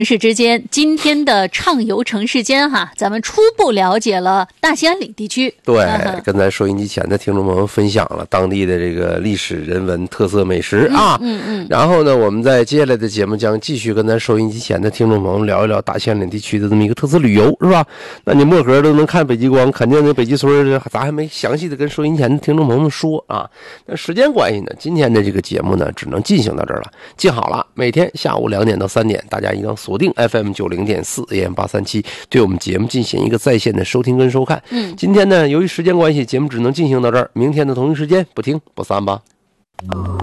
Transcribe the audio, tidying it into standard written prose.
市之间，今天的畅游城市间哈，咱们初步了解了大兴安岭地区。 对，跟咱收音机前的听众朋友分享了当地的这个历史人文特色美食啊。然后呢，我们在接下来的节目将继续跟咱收音机前的听众朋友聊一聊大兴安岭地区的这么一个特色旅游，是吧？那你漠河都能看北极光，肯定那北极村咱还没详细的跟收音前的听众朋友们说啊。那时间关系呢，今天的这个节目呢，只能进行到这儿了。记好了，每天下午2点到3点，大家一定要锁定 FM90.4 AM837，对我们节目进行一个在线的收听跟收看。今天呢，由于时间关系，节目只能进行到这儿，明天的同一时间不听不散吧。